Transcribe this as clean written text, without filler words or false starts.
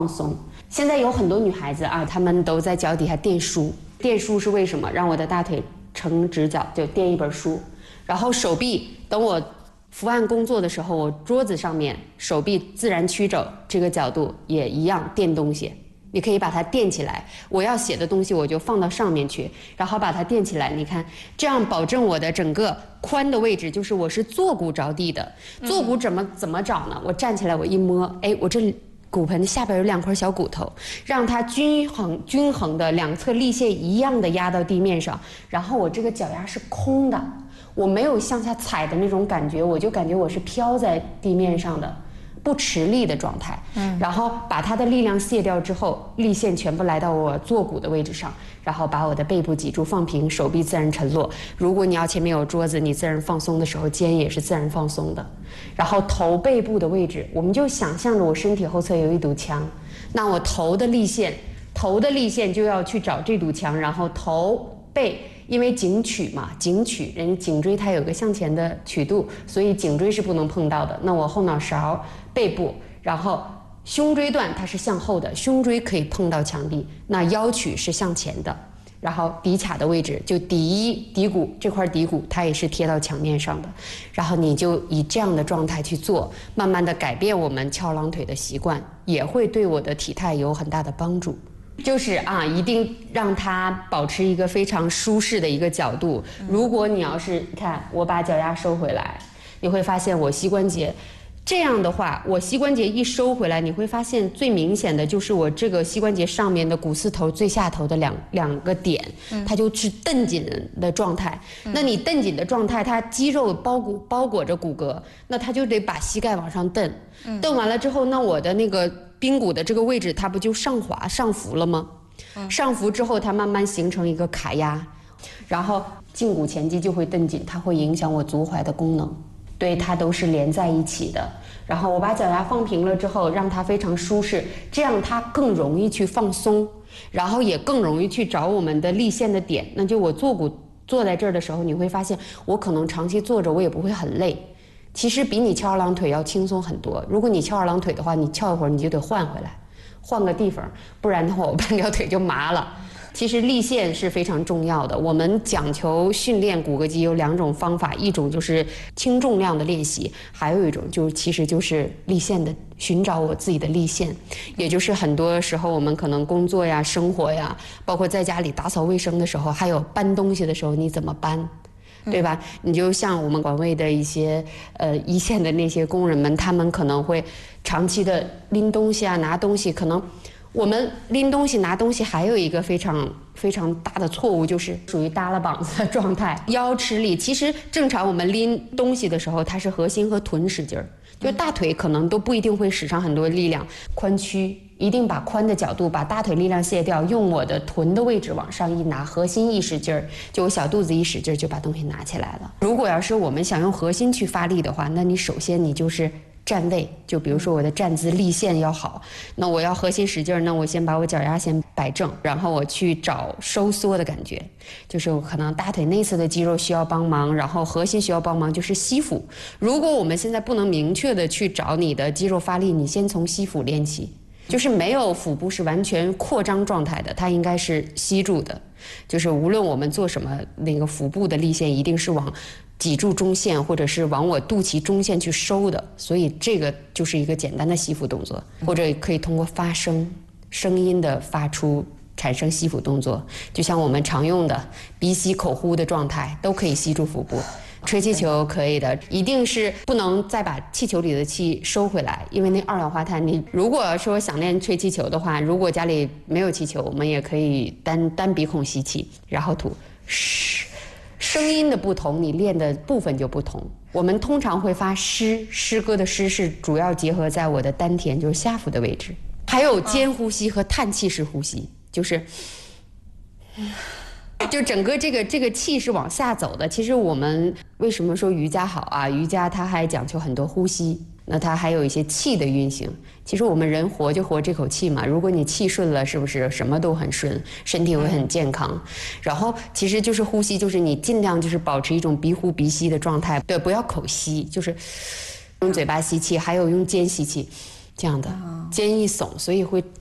松。现在有很多女孩子啊，她们都在脚底下垫书，垫书是为什么？让我的大腿呈直角，就垫一本书。然后手臂，等我伏案工作的时候，我桌子上面手臂自然曲肘这个角度也一样垫东西。你可以把它垫起来，我要写的东西我就放到上面去，然后把它垫起来。你看，这样保证我的整个髋的位置，就是我是坐骨着地的。坐骨怎么找呢？我站起来，我一摸，哎，我这骨盆下边有2块小骨头，让它均衡的两侧力线一样的压到地面上，然后我这个脚丫是空的，我没有向下踩的那种感觉，我就感觉我是飘在地面上的。不持力的状态，然后把它的力量卸掉之后，力线全部来到我坐骨的位置上，然后把我的背部脊柱放平，手臂自然沉落。如果你要前面有桌子，你自然放松的时候，肩也是自然放松的。然后头背部的位置，我们就想象着我身体后侧有一堵墙，那我头的力线就要去找这堵墙，然后头背。因为颈曲嘛，颈曲人颈椎它有个向前的曲度，所以颈椎是不能碰到的。那我后脑勺、背部，然后胸椎段它是向后的，胸椎可以碰到墙壁。那腰曲是向前的，然后骶髂的位置就骶骨这块骶骨它也是贴到墙面上的。然后你就以这样的状态去做，慢慢的改变我们翘二郎腿的习惯，也会对我的体态有很大的帮助。就是啊，一定让它保持一个非常舒适的一个角度。如果你要是看我把脚丫收回来，你会发现我膝关节这样的话，我膝关节一收回来，你会发现最明显的就是我这个膝关节上面的股四头最下头的两个点，它就是蹬紧的状态。那你蹬紧的状态，它肌肉包裹着骨骼，那它就得把膝盖往上蹬。蹬完了之后，那我的那个髌骨的这个位置，它不就上浮了吗？上浮之后，它慢慢形成一个卡压，然后胫骨前肌就会蹬紧，它会影响我足踝的功能。对，它都是连在一起的。然后我把脚丫放平了之后，让它非常舒适，这样它更容易去放松，然后也更容易去找我们的力线的点。那就我坐骨坐在这儿的时候，你会发现我可能长期坐着我也不会很累。其实比你翘二郎腿要轻松很多。如果你翘二郎腿的话，你翘一会儿你就得换回来，换个地方，不然的话我半条腿就麻了。其实力线是非常重要的，我们讲求训练骨骼肌有2种方法，一种就是轻重量的练习，还有一种其实就是力线的寻找我自己的力线，也就是很多时候我们可能工作呀、生活呀，包括在家里打扫卫生的时候，还有搬东西的时候，你怎么搬？对吧？你就像我们环卫的一些一线的那些工人们，他们可能会长期的拎东西啊、拿东西，可能我们拎东西、拿东西还有一个非常非常大的错误，就是属于耷拉膀子的状态，腰吃力。其实正常我们拎东西的时候，它是核心和臀使劲儿，就大腿可能都不一定会使上很多力量，髋屈。一定把髋的角度，把大腿力量卸掉，用我的臀的位置往上一拿，核心一使劲儿，就我小肚子一使劲儿，就把东西拿起来了。如果要是我们想用核心去发力的话，那你首先你就是站位，就比如说我的站姿力线要好，那我要核心使劲儿，那我先把我脚丫先摆正，然后我去找收缩的感觉，就是我可能大腿内侧的肌肉需要帮忙，然后核心需要帮忙，就是吸腹。如果我们现在不能明确的去找你的肌肉发力，你先从吸腹练起。就是没有腹部是完全扩张状态的，它应该是吸住的。就是无论我们做什么，那个腹部的力线一定是往脊柱中线或者是往我肚脐中线去收的，所以这个就是一个简单的吸腹动作，或者可以通过发声，声音的发出产生吸腹动作，就像我们常用的鼻吸口呼的状态，都可以吸住腹部。吹气球可以的，一定是不能再把气球里的气收回来，因为那二氧化碳，你如果说想练吹气球的话，如果家里没有气球，我们也可以单鼻孔吸气，然后吐，嘘，声音的不同，你练的部分就不同。我们通常会发诗歌的诗是主要结合在我的丹田，就是下腹的位置，还有间呼吸和叹气式呼吸，就是就整个这个气是往下走的。其实我们为什么说瑜伽好啊？瑜伽它还讲究很多呼吸，那它还有一些气的运行。其实我们人活就活这口气嘛，如果你气顺了，是不是什么都很顺，身体会很健康？然后其实就是呼吸，就是你尽量就是保持一种鼻呼鼻吸的状态，对，不要口吸，就是用嘴巴吸气，还有用肩吸气，这样的。 肩一耸，所以会